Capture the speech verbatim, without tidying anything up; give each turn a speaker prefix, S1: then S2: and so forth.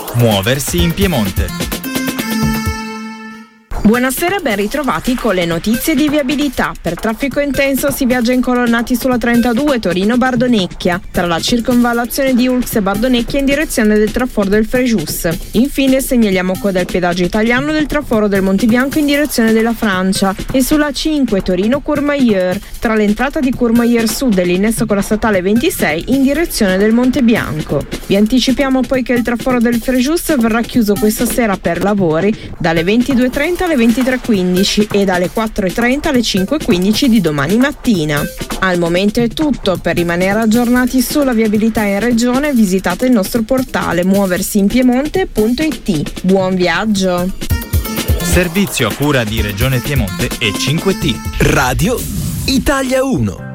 S1: Muoversi in Piemonte.
S2: Buonasera, ben ritrovati con le notizie di viabilità. Per traffico intenso si viaggia incolonnati sulla trentadue Torino-Bardonecchia, tra la circonvallazione di Ulx e Bardonecchia in direzione del traforo del Frejus. Infine segnaliamo coda al pedaggio italiano del traforo del Montebianco in direzione della Francia e sulla cinque Torino-Courmayeur, tra l'entrata di Courmayeur Sud e l'innesso con la statale ventisei in direzione del Montebianco. Vi anticipiamo poi che il traforo del Frejus verrà chiuso questa sera per lavori dalle ventidue e trenta alle ventitré e quindici e dalle quattro e trenta alle cinque e quindici di domani mattina. Al momento è tutto. Per rimanere aggiornati sulla viabilità in regione visitate il nostro portale muoversiinpiemonte punto it. Buon viaggio!
S1: Servizio a cura di Regione Piemonte e cinque T.
S3: Radio Italia uno.